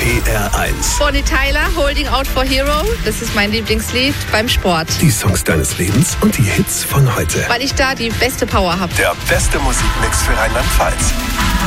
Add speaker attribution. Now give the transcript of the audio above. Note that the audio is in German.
Speaker 1: PR1.
Speaker 2: Bonnie Tyler, Holding Out for Hero. Das ist mein Lieblingslied beim Sport.
Speaker 1: Die Songs deines Lebens und die Hits von heute.
Speaker 2: Weil ich da die beste Power habe.
Speaker 1: Der beste Musikmix für Rheinland-Pfalz.